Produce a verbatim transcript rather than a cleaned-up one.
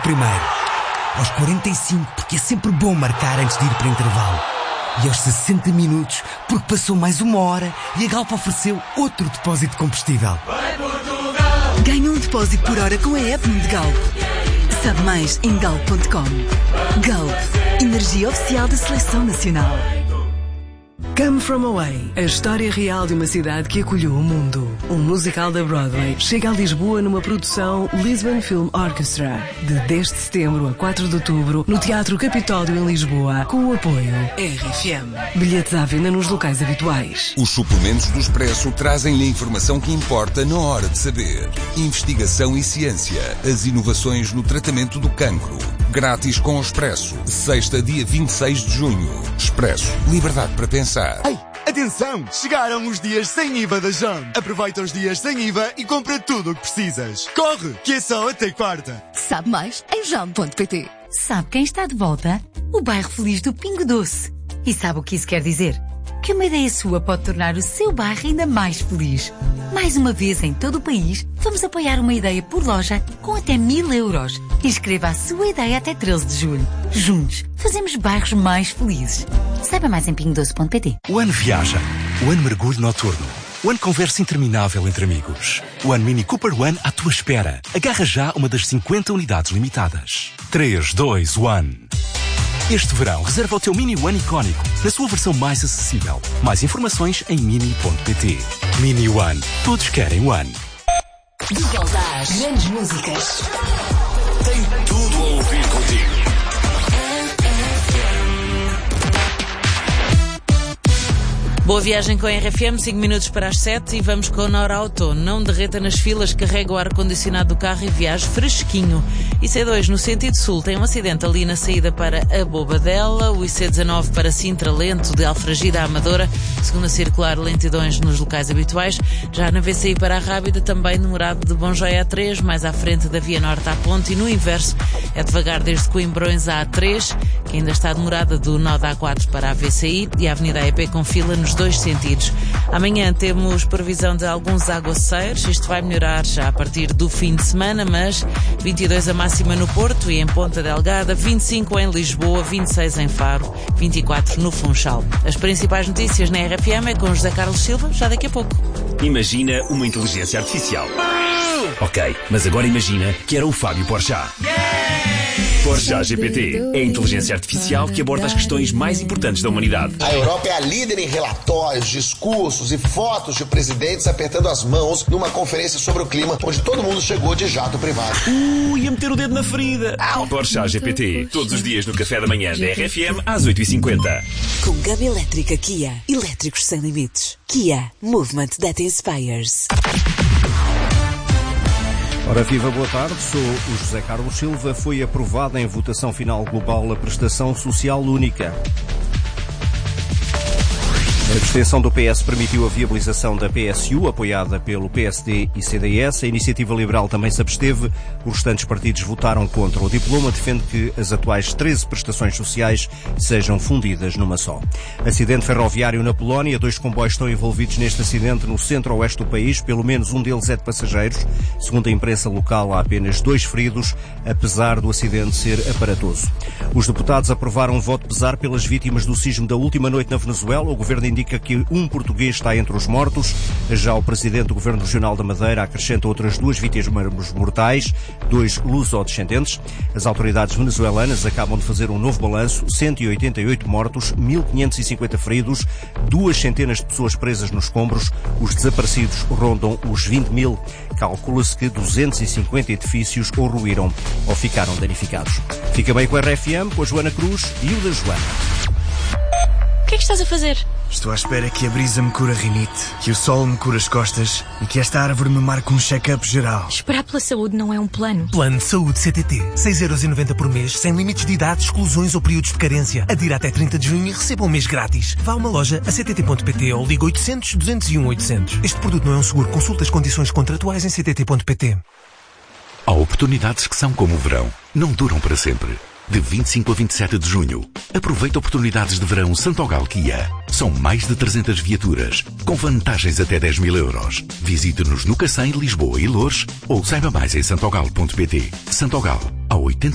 primeiro. Aos quarenta e cinco, porque é sempre bom marcar antes de ir para intervalo. E aos sessenta minutos, porque passou mais uma hora e a Galp ofereceu outro depósito de combustível. Ganha um depósito por hora com a app de Galp. Sabe mais em galp ponto com. Galp, energia oficial da Seleção Nacional. Come From Away, a história real de uma cidade que acolheu o mundo. Um musical da Broadway chega a Lisboa numa produção Lisbon Film Orchestra, de dez de setembro a quatro de outubro, no Teatro Capitólio em Lisboa, com o apoio R F M. Bilhetes à venda nos locais habituais. Os suplementos do Expresso trazem-lhe a informação que importa na hora de saber. Investigação e ciência. As inovações no tratamento do cancro. Grátis com o Expresso. Sexta, dia vinte e seis de junho. Expresso. Liberdade para pensar. Ei, atenção! Chegaram os dias sem I V A da Jam. Aproveita os dias sem I V A e compra tudo o que precisas. Corre, que é só até quarta. Sabe mais em jam ponto pt. Sabe quem está de volta? O bairro feliz do Pingo Doce. E sabe o que isso quer dizer? Que uma ideia sua pode tornar o seu bairro ainda mais feliz. Mais uma vez em todo o país, vamos apoiar uma ideia por loja com até mil euros. Inscreva a sua ideia até treze de julho. Juntos, fazemos bairros mais felizes. Saiba mais em pingo doce ponto pt. O ano viaja. O ano mergulho noturno. O ano conversa interminável entre amigos. O ano Mini Cooper One à tua espera. Agarra já uma das cinquenta unidades limitadas. três, dois, um. Este verão, reserva o teu Mini One icónico, na sua versão mais acessível. Mais informações em mini ponto pt. Mini One. Todos querem One. De volta às grandes músicas. Tem tudo a ouvir contigo. Boa viagem com a R F M, cinco minutos para as sete e vamos com a Norauto. Não derreta nas filas, carrega o ar-condicionado do carro e viaje fresquinho. I C dois no sentido sul tem um acidente ali na saída para a Bobadela. O I C dezanove para Sintra Lento, de Alfragida à Amadora. Segunda circular, lentidões nos locais habituais. Já na V C I para a Rábida, também demorado de Bonjoia a três, mais à frente da Via Norte à Ponte. E no inverso, é devagar desde Coimbrões à A três, que ainda está demorada do nó da A quatro para a V C I. E a Avenida A E P com fila nos dois sentidos. Amanhã temos previsão de alguns aguaceiros. Isto vai melhorar já a partir do fim de semana, mas vinte e dois a máxima no Porto e em Ponta Delgada, vinte e cinco em Lisboa, vinte e seis em Faro, vinte e quatro no Funchal. As principais notícias na R F M é com José Carlos Silva, já daqui a pouco. Imagina uma inteligência artificial. Ok, mas agora imagina que era o Fábio Porchat. Porchat G P T é a inteligência artificial que aborda as questões mais importantes da humanidade. A Europa é a líder em relatórios, discursos e fotos de presidentes apertando as mãos numa conferência sobre o clima, onde todo mundo chegou de jato privado. Uh, ia meter o dedo na ferida. Porchat G P T, todos os dias no café da manhã da R F M às oito e cinquenta. Com gama elétrica Kia. Elétricos sem limites. Kia. Movement that inspires. Ora viva, boa tarde, sou o José Carlos Silva. Foi aprovada em votação final global a prestação social única. A abstenção do P S permitiu a viabilização da P S U, apoiada pelo P S D e C D S. A Iniciativa Liberal também se absteve. Os restantes partidos votaram contra. O diploma defende que as atuais treze prestações sociais sejam fundidas numa só. Acidente ferroviário na Polónia. Dois comboios estão envolvidos neste acidente no centro-oeste do país. Pelo menos um deles é de passageiros. Segundo a imprensa local, há apenas dois feridos, apesar do acidente ser aparatoso. Os deputados aprovaram um voto de pesar pelas vítimas do sismo da última noite na Venezuela. O governo indica que um português está entre os mortos. Já o presidente do Governo Regional da Madeira acrescenta outras duas vítimas mortais, dois luso-descendentes. As autoridades venezuelanas acabam de fazer um novo balanço: cento e oitenta e oito mortos, mil quinhentos e cinquenta feridos, duas centenas de pessoas presas nos escombros. Os desaparecidos rondam os vinte mil. Calcula-se que duzentos e cinquenta edifícios ou ruíram ou ficaram danificados. Fica bem com a R F M, com a Joana Cruz e o da Joana. O que é que estás a fazer? Estou à espera que a brisa me cure a rinite, que o sol me cure as costas e que esta árvore me marque um check-up geral. Esperar pela saúde não é um plano. Plano de Saúde C T T. seis euros e noventa por mês, sem limites de idade, exclusões ou períodos de carência. Adira até trinta de junho e receba um mês grátis. Vá a uma loja a c t t ponto p t ou liga oitocentos, duzentos e um, oitocentos. Este produto não é um seguro. Consulta as condições contratuais em c t t ponto p t. Há oportunidades que são como o verão. Não duram para sempre. De vinte e cinco a vinte e sete de junho, aproveita oportunidades de verão Santogal Kia. São mais de trezentas viaturas, com vantagens até dez mil euros. Visite-nos no Cacém, Lisboa e Loures, ou saiba mais em santogal ponto p t. Santogal, há oitenta